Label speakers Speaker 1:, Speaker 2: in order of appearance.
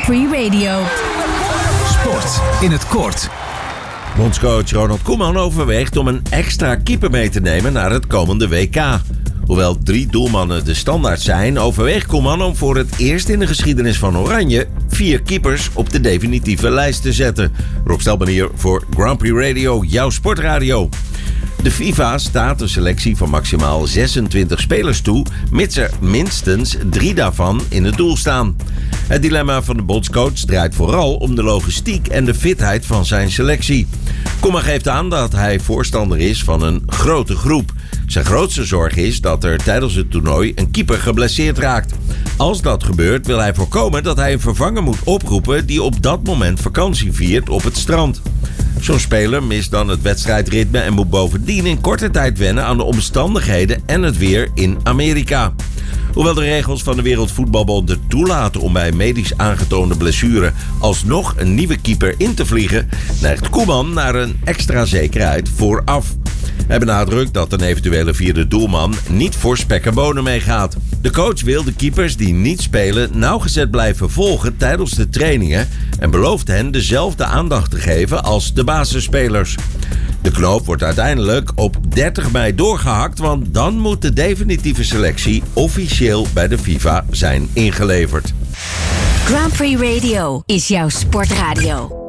Speaker 1: Prix Radio.
Speaker 2: Sport in het kort.
Speaker 3: Bondscoach Ronald Koeman overweegt om een extra keeper mee te nemen naar het komende WK. Hoewel 3 doelmannen de standaard zijn, overweegt Koeman om voor het eerst in de geschiedenis van Oranje 4 keepers op de definitieve lijst te zetten. Rob Stelbanier voor Grand Prix Radio, jouw sportradio. De FIFA staat een selectie van maximaal 26 spelers toe, mits er minstens 3 daarvan in het doel staan. Het dilemma van de bondscoach draait vooral om de logistiek en de fitheid van zijn selectie. Koeman geeft aan dat hij voorstander is van een grote groep. Zijn grootste zorg is dat er tijdens het toernooi een keeper geblesseerd raakt. Als dat gebeurt wil hij voorkomen dat hij een vervanger moet oproepen die op dat moment vakantie viert op het strand. Zo'n speler mist dan het wedstrijdritme en moet bovendien in korte tijd wennen aan de omstandigheden en het weer in Amerika. Hoewel de regels van de Wereldvoetbalbond het toelaten om bij medisch aangetoonde blessure alsnog een nieuwe keeper in te vliegen, neigt Koeman naar een extra zekerheid vooraf. Hij benadrukt dat een eventuele 4e doelman niet voor spek en bonen meegaat. De coach wil de keepers die niet spelen nauwgezet blijven volgen tijdens de trainingen en belooft hen dezelfde aandacht te geven als de basisspelers. De knoop wordt uiteindelijk op 30 mei doorgehakt, want dan moet de definitieve selectie officieel bij de FIFA zijn ingeleverd.
Speaker 1: Grand Prix Radio is jouw sportradio.